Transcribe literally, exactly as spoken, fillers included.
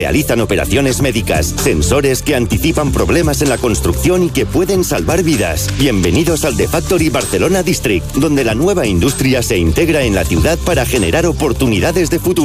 Realizan operaciones médicas, sensores que anticipan problemas en la construcción y que pueden salvar vidas. Bienvenidos al The Factory Barcelona District, donde la nueva industria se integra en la ciudad para generar oportunidades de futuro.